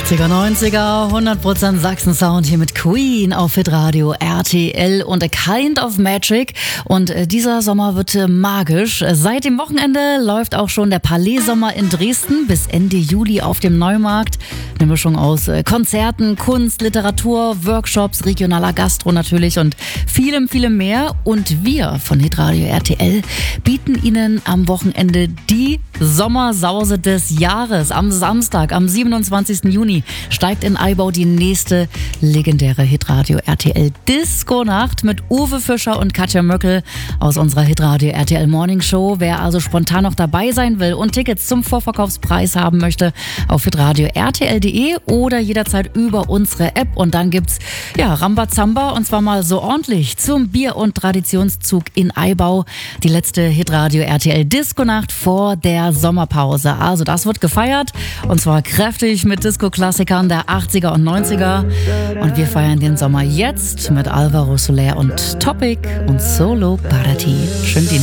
80er, 90er, 100% Sachsen-Sound hier mit Queen auf Hitradio RTL und A Kind of Magic. Und dieser Sommer wird magisch. Seit dem Wochenende läuft auch schon der Palais-Sommer in Dresden bis Ende Juli auf dem Neumarkt. Eine Mischung aus Konzerten, Kunst, Literatur, Workshops, regionaler Gastro natürlich und vielem, vielem mehr. Und wir von Hitradio RTL bieten Ihnen am Wochenende die Sommersause des Jahres. Am Samstag, am 27. Juni steigt in Aibau die nächste legendäre Hitradio RTL Disco-Nacht mit Uwe Fischer und Katja Möckel aus unserer Hitradio RTL Morning Show. Wer also spontan noch dabei sein will und Tickets zum Vorverkaufspreis haben möchte, auf hitradio RTL.de oder jederzeit über unsere App. Und dann gibt's Rambazamba und zwar mal so ordentlich zum Bier- und Traditionszug in Aibau. Die letzte Hitradio RTL Disco-Nacht vor der Sommerpause. Also das wird gefeiert und zwar kräftig mit Disco-Klassikern der 80er und 90er. Und wir feiern den Sommer jetzt mit Alvaro Soler und Topic und Solo Parati. Schönen Dienstag.